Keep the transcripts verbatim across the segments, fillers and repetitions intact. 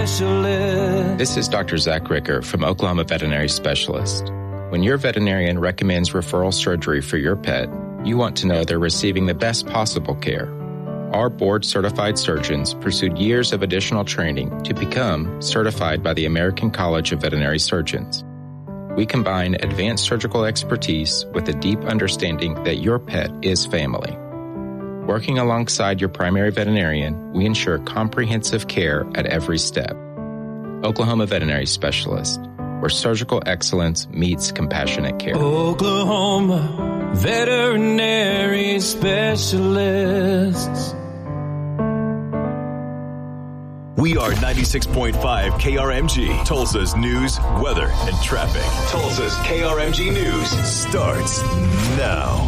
specialist. This is Doctor Zach Ricker from Oklahoma Veterinary Specialist. When your veterinarian recommends referral surgery for your pet, you want to know they're receiving the best possible care. Our board-certified surgeons pursued years of additional training to become certified by the American College of Veterinary Surgeons. We combine advanced surgical expertise with a deep understanding that your pet is family. Working alongside your primary veterinarian, we ensure comprehensive care at every step. Oklahoma Veterinary Specialist, where surgical excellence meets compassionate care. Oklahoma Veterinary Specialists. We are ninety-six point five K R M G, Tulsa's news, weather, and traffic. Tulsa's K R M G News starts now.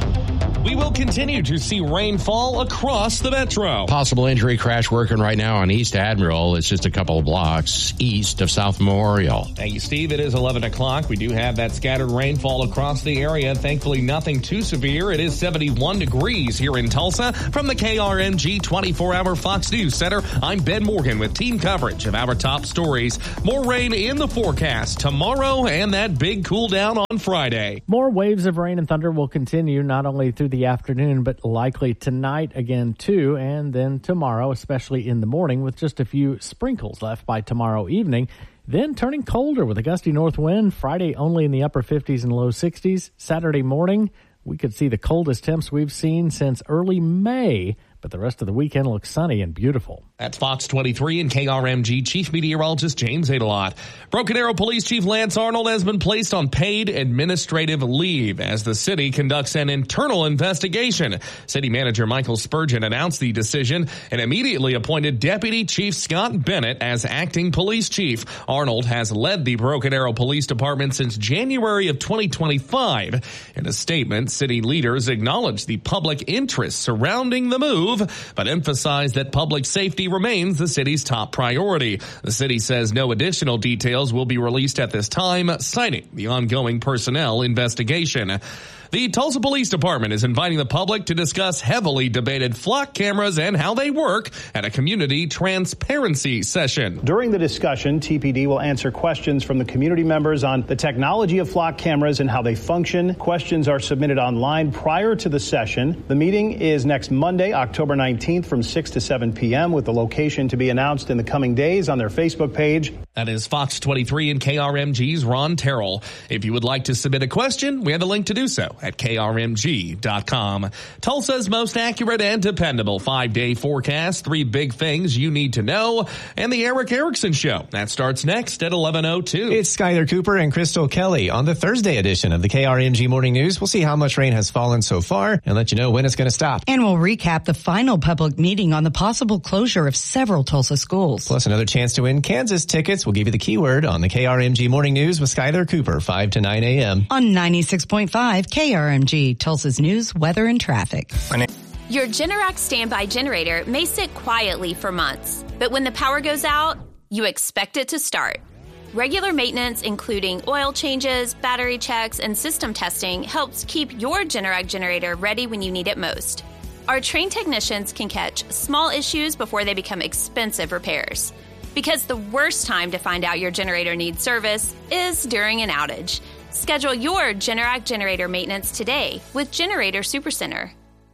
We will continue to see rainfall across the metro. Possible injury crash working right now on East Admiral. It's just a couple of blocks east of South Memorial. Thank you, Steve. It is eleven o'clock. We do have that scattered rainfall across the area. Thankfully, nothing too severe. It is seventy-one degrees here in Tulsa. From the K R M G twenty-four hour Fox News Center, I'm Ben Morgan with team coverage of our top stories. More rain in the forecast tomorrow and that big cool down on Friday. More waves of rain and thunder will continue not only through the afternoon, but likely tonight again too, and then tomorrow, especially in the morning, with just a few sprinkles left by tomorrow evening. Then turning colder with a gusty north wind. Friday only in the upper fifties and low sixties. Saturday morning, we could see the coldest temps we've seen since early May, but the rest of the weekend looks sunny and beautiful. That's Fox twenty-three and K R M G Chief Meteorologist James Adelot. Broken Arrow Police Chief Lance Arnold has been placed on paid administrative leave as the city conducts an internal investigation. City Manager Michael Spurgeon announced the decision and immediately appointed Deputy Chief Scott Bennett as acting police chief. Arnold has led the Broken Arrow Police Department since January of twenty twenty-five. In a statement, city leaders acknowledged the public interest surrounding the move, but emphasized that public safety remains the city's top priority. The city says no additional details will be released at this time, citing the ongoing personnel investigation. The Tulsa Police Department is inviting the public to discuss heavily debated flock cameras and how they work at a community transparency session. During the discussion, T P D will answer questions from the community members on the technology of flock cameras and how they function. Questions are submitted online prior to the session. The meeting is next Monday, October nineteenth from six to seven p.m. with the location to be announced in the coming days on their Facebook page. That is Fox twenty-three and K R M G's Ron Terrell. If you would like to submit a question, we have a link to do so at K R M G dot com. Tulsa's most accurate and dependable five-day forecast, three big things you need to know, and the Eric Erickson Show. That starts next at eleven oh two. It's Skyler Cooper and Crystal Kelly on the Thursday edition of the K R M G Morning News. We'll see how much rain has fallen so far and let you know when it's going to stop. And we'll recap the final public meeting on the possible closure of several Tulsa schools. Plus another chance to win Kansas tickets. We'll give you the keyword on the K R M G Morning News with Skyler Cooper, five to nine a.m. on ninety-six point five K R M G, Tulsa's news, weather, and traffic. Your Generac standby generator may sit quietly for months, but when the power goes out, you expect it to start. Regular maintenance, including oil changes, battery checks, and system testing, helps keep your Generac generator ready when you need it most. Our trained technicians can catch small issues before they become expensive repairs. Because the worst time to find out your generator needs service is during an outage. Schedule your Generac generator maintenance today with Generator Supercenter.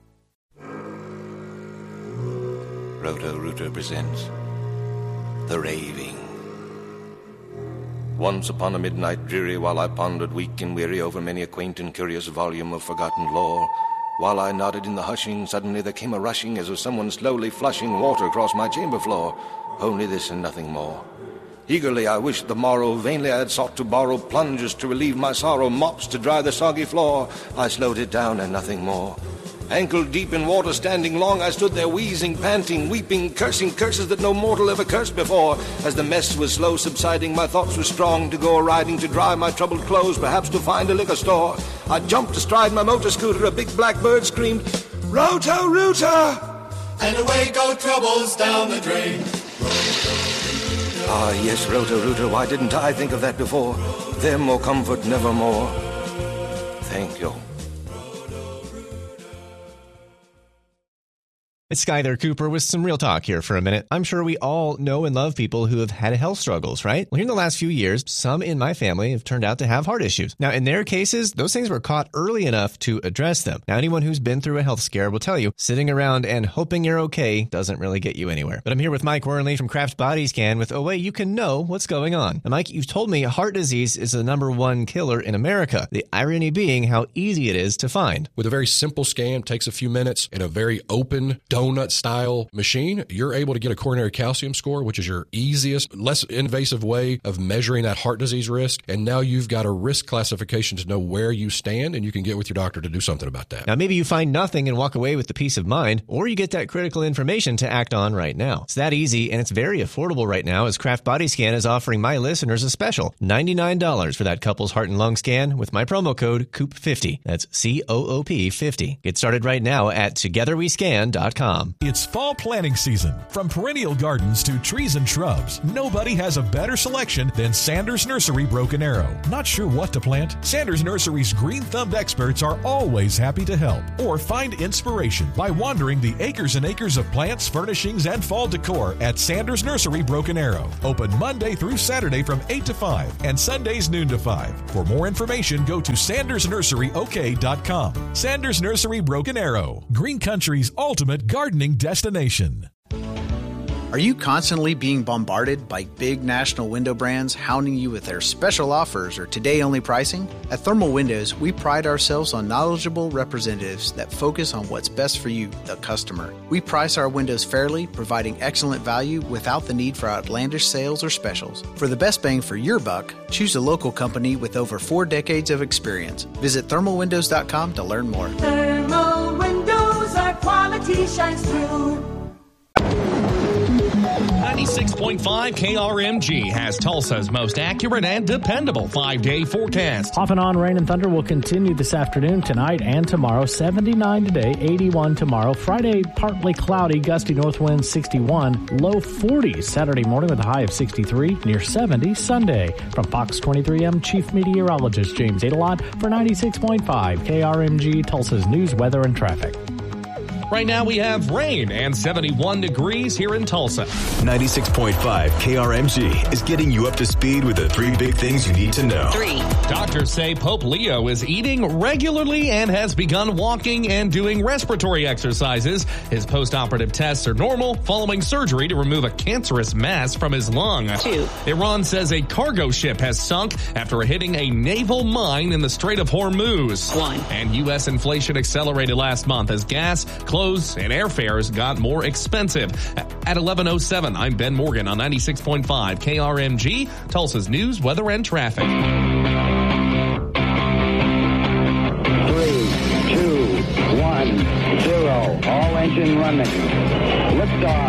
Roto-Rooter presents The Raving. Once upon a midnight dreary, while I pondered weak and weary over many a quaint and curious volume of forgotten lore, while I nodded in the hushing, suddenly there came a rushing as of someone slowly flushing water across my chamber floor. Only this and nothing more. Eagerly I wished the morrow, vainly I had sought to borrow plungers to relieve my sorrow, mops to dry the soggy floor. I slowed it down and nothing more. Ankle deep in water, standing long, I stood there wheezing, panting, weeping, cursing curses that no mortal ever cursed before. As the mess was slow subsiding, my thoughts were strong to go a-riding, to dry my troubled clothes, perhaps to find a liquor store. I jumped astride my motor scooter, a big black bird screamed, Roto-Rooter! And away go troubles down the drain. Ah, yes, Roto-Rooter, why didn't I think of that before? Them or comfort nevermore. Thank you. It's Skyler Cooper with some real talk here for a minute. I'm sure we all know and love people who have had health struggles, right? Well, here in the last few years, some in my family have turned out to have heart issues. Now, in their cases, those things were caught early enough to address them. Now, anyone who's been through a health scare will tell you, sitting around and hoping you're okay doesn't really get you anywhere. But I'm here with Mike Wernley from Kraft Body Scan with a way you can know what's going on. Now, Mike, you've told me heart disease is the number one killer in America. The irony being how easy it is to find. With a very simple scan, takes a few minutes, in a very open donut-style machine, you're able to get a coronary calcium score, which is your easiest, less invasive way of measuring that heart disease risk. And now you've got a risk classification to know where you stand, and you can get with your doctor to do something about that. Now, maybe you find nothing and walk away with the peace of mind, or you get that critical information to act on right now. It's that easy, and it's very affordable right now, as Kraft Body Scan is offering my listeners a special ninety-nine dollars for that couple's heart and lung scan with my promo code C O O P fifty. That's C O O P fifty. Get started right now at together we scan dot com. It's fall planting season. From perennial gardens to trees and shrubs, nobody has a better selection than Sanders Nursery Broken Arrow. Not sure what to plant? Sanders Nursery's green-thumbed experts are always happy to help. Or find inspiration by wandering the acres and acres of plants, furnishings, and fall decor at Sanders Nursery Broken Arrow. Open Monday through Saturday from eight to five and Sundays noon to five. For more information, go to sanders nursery o k dot com. Sanders Nursery Broken Arrow, Green Country's ultimate gardening destination. Are you constantly being bombarded by big national window brands hounding you with their special offers or today-only pricing? At Thermal Windows, we pride ourselves on knowledgeable representatives that focus on what's best for you, the customer. We price our windows fairly, providing excellent value without the need for outlandish sales or specials. For the best bang for your buck, choose a local company with over four decades of experience. Visit thermal windows dot com to learn more. Thermal Windows, our quality shines through. ninety-six point five K R M G has Tulsa's most accurate and dependable five-day forecast. Off and on rain and thunder will continue this afternoon, tonight, and tomorrow. seventy-nine today, eighty-one tomorrow. Friday, partly cloudy, gusty north winds sixty-one. Low forties Saturday morning with a high of sixty-three. Near seventy Sunday. From Fox twenty-three, I'm Chief Meteorologist James Adelot for ninety-six point five K R M G, Tulsa's news, weather, and traffic. Right now we have rain and seventy-one degrees here in Tulsa. ninety-six point five K R M G is getting you up to speed with the three big things you need to know. Three. Doctors say Pope Leo is eating regularly and has begun walking and doing respiratory exercises. His post-operative tests are normal following surgery to remove a cancerous mass from his lung. Two. Iran says a cargo ship has sunk after hitting a naval mine in the Strait of Hormuz. One. And U S inflation accelerated last month as gas, clothes, and airfares got more expensive. At eleven oh seven, I'm Ben Morgan on ninety-six point five K R M G, Tulsa's news, weather, and traffic. Three, two, one, zero. All engine running. Liftoff.